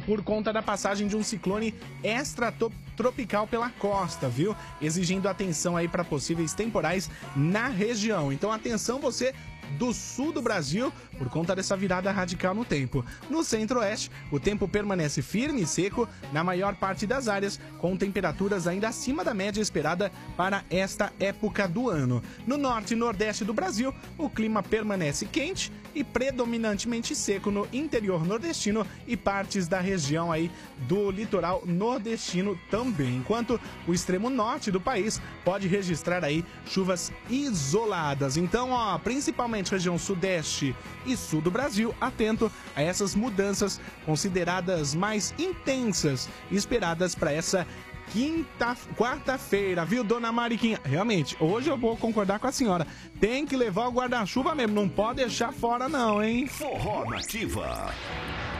por conta da passagem de um ciclone extratropical pela costa, viu? Exigindo atenção aí para possíveis temporais na região. Então atenção você do sul do Brasil por conta dessa virada radical no tempo. No centro-oeste, o tempo permanece firme e seco na maior parte das áreas, com temperaturas ainda acima da média esperada para esta época do ano. No norte e nordeste do Brasil, o clima permanece quente e predominantemente seco no interior nordestino e partes da região aí do litoral nordestino também, enquanto o extremo norte do país pode registrar aí chuvas isoladas. Então, principalmente região sudeste e sul do Brasil, atento a essas mudanças consideradas mais intensas esperadas para essa quarta-feira, viu, dona Mariquinha? Realmente, hoje eu vou concordar com a senhora. Tem que levar o guarda-chuva mesmo, não pode deixar fora não, hein? Forró Nativa.